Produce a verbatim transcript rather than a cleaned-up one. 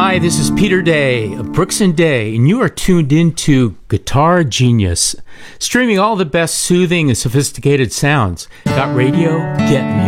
Hi, this is Peter Day of Brooks and Day, and you are tuned into Guitar Genius, streaming all the best soothing and sophisticated sounds. Got radio? Get music.